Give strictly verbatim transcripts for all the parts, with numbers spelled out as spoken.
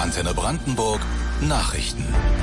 Antenne Brandenburg Nachrichten.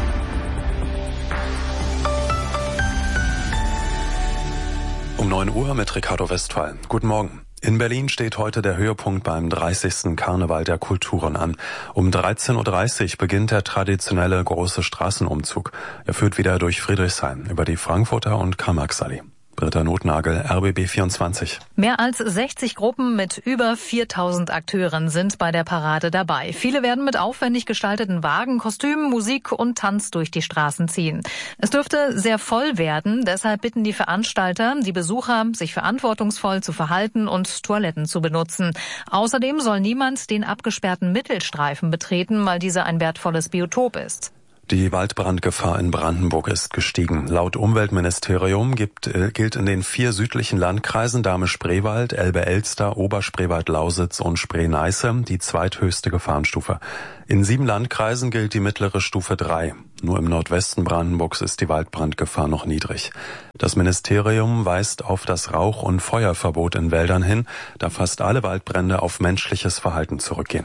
Um neun Uhr mit Ricardo Westphal. Guten Morgen. In Berlin steht heute der Höhepunkt beim dreißigsten Karneval der Kulturen an. Um dreizehn Uhr dreißig beginnt der traditionelle große Straßenumzug. Er führt wieder durch Friedrichshain über die Frankfurter und Karl-Marx-Allee. Britta Notnagel, R B B vierundzwanzig. Mehr als sechzig Gruppen mit über viertausend Akteuren sind bei der Parade dabei. Viele werden mit aufwendig gestalteten Wagen, Kostümen, Musik und Tanz durch die Straßen ziehen. Es dürfte sehr voll werden, deshalb bitten die Veranstalter die Besucher, sich verantwortungsvoll zu verhalten und Toiletten zu benutzen. Außerdem soll niemand den abgesperrten Mittelstreifen betreten, weil dieser ein wertvolles Biotop ist. Die Waldbrandgefahr in Brandenburg ist gestiegen. Laut Umweltministerium gibt, äh, gilt in den vier südlichen Landkreisen Dahme-Spreewald, Elbe-Elster, Oberspreewald-Lausitz und Spree-Neiße die zweithöchste Gefahrenstufe. In sieben Landkreisen gilt die mittlere Stufe drei. Nur im Nordwesten Brandenburgs ist die Waldbrandgefahr noch niedrig. Das Ministerium weist auf das Rauch- und Feuerverbot in Wäldern hin, da fast alle Waldbrände auf menschliches Verhalten zurückgehen.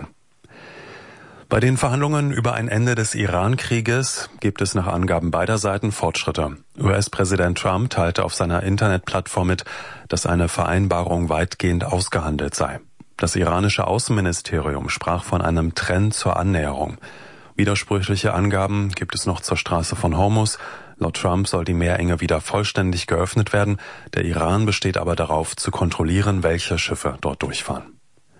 Bei den Verhandlungen über ein Ende des Iran-Krieges gibt es nach Angaben beider Seiten Fortschritte. U S-Präsident Trump teilte auf seiner Internetplattform mit, dass eine Vereinbarung weitgehend ausgehandelt sei. Das iranische Außenministerium sprach von einem Trend zur Annäherung. Widersprüchliche Angaben gibt es noch zur Straße von Hormuz. Laut Trump soll die Meerenge wieder vollständig geöffnet werden. Der Iran besteht aber darauf, zu kontrollieren, welche Schiffe dort durchfahren.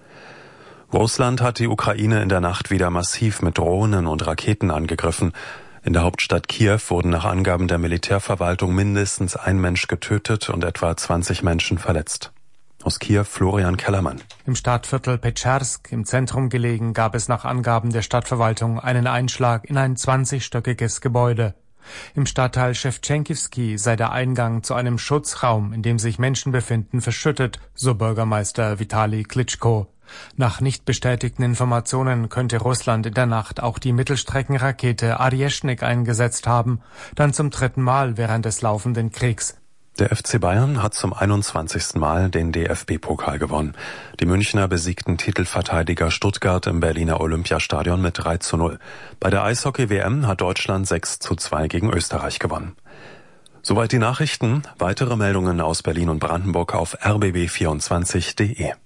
Russland hat die Ukraine in der Nacht wieder massiv mit Drohnen und Raketen angegriffen. In der Hauptstadt Kiew wurden nach Angaben der Militärverwaltung mindestens ein Mensch getötet und etwa zwanzig Menschen verletzt. Aus Kiew Florian Kellermann. Im Stadtviertel Petschersk, im Zentrum gelegen, gab es nach Angaben der Stadtverwaltung einen Einschlag in ein zwanzigstöckiges Gebäude. Im Stadtteil Schewtschenkowski sei der Eingang zu einem Schutzraum, in dem sich Menschen befinden, verschüttet, so Bürgermeister Vitali Klitschko. Nach nicht bestätigten Informationen könnte Russland in der Nacht auch die Mittelstreckenrakete Arjeschnik eingesetzt haben, dann zum dritten Mal während des laufenden Kriegs. Der F C Bayern hat zum einundzwanzigsten Mal den D F B-Pokal gewonnen. Die Münchner besiegten Titelverteidiger Stuttgart im Berliner Olympiastadion mit drei zu null. Bei der Eishockey-W M hat Deutschland sechs zu zwei gegen Österreich gewonnen. Soweit die Nachrichten. Weitere Meldungen aus Berlin und Brandenburg auf r b b vierundzwanzig punkt d e.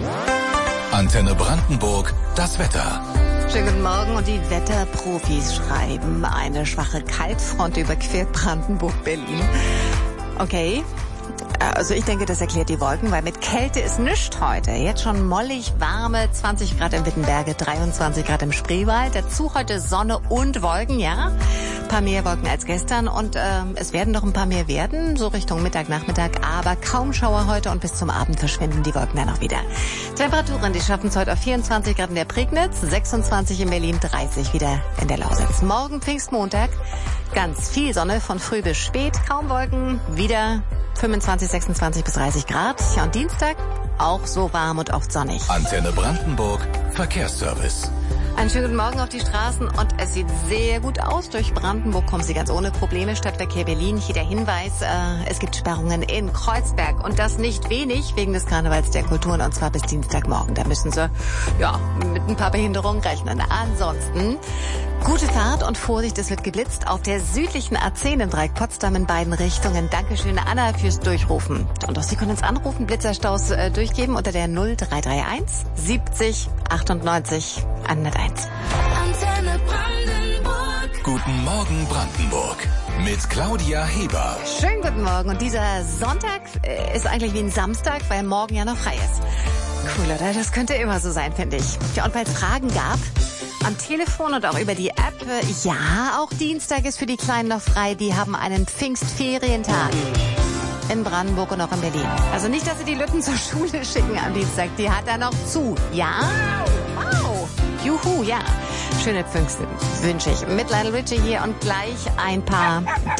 Antenne Brandenburg, das Wetter. Schönen guten Morgen und die Wetterprofis schreiben, eine schwache Kaltfront überquert Brandenburg-Berlin. Okay, also ich denke, das erklärt die Wolken, weil mit Kälte ist nichts heute. Jetzt schon mollig warme zwanzig Grad in Wittenberge, dreiundzwanzig Grad im Spreewald. Dazu heute Sonne und Wolken, ja. Ein paar mehr Wolken als gestern und äh, es werden noch ein paar mehr werden, so Richtung Mittag, Nachmittag. Aber kaum Schauer heute und bis zum Abend verschwinden die Wolken dann auch wieder. Temperaturen, die schaffen es heute auf vierundzwanzig Grad in der Prignitz, sechsundzwanzig in Berlin, dreißig wieder in der Lausitz. Morgen Pfingstmontag, ganz viel Sonne von früh bis spät, kaum Wolken, wieder fünfundzwanzig, sechsundzwanzig bis dreißig Grad. Ja, und Dienstag auch so warm und oft sonnig. Antenne Brandenburg, Verkehrsservice. Einen schönen guten Morgen auf die Straßen und es sieht sehr gut aus. Durch Brandenburg kommen Sie ganz ohne Probleme. Stadtverkehr Berlin, hier der Hinweis, äh, es gibt Sperrungen in Kreuzberg und das nicht wenig wegen des Karnevals der Kulturen und zwar bis Dienstagmorgen. Da müssen Sie ja mit ein paar Behinderungen rechnen. Ansonsten gute Fahrt und Vorsicht, es wird geblitzt auf der südlichen A zehn im Dreieck Potsdam in beiden Richtungen. Dankeschön, Anna, fürs Durchrufen. Und auch Sie können uns anrufen, Blitzerstaus äh, durchgeben unter der null drei drei eins siebzig achtundneunzig hunderteins. Antenne Brandenburg. Guten Morgen Brandenburg mit Claudia Heber. Schönen guten Morgen und dieser Sonntag äh, ist eigentlich wie ein Samstag, weil morgen ja noch frei ist. Cool, oder? Das könnte immer so sein, finde ich. Ja, und weil es Fragen gab, am Telefon und auch über die App, äh, ja, auch Dienstag ist für die Kleinen noch frei. Die haben einen Pfingstferientag in Brandenburg und auch in Berlin. Also nicht, dass sie die Lütten zur Schule schicken am Dienstag. Die hat er noch zu. Ja? Wow. Juhu, ja. Schöne Pfingsten wünsche ich. Mit Lionel Richie hier und gleich ein paar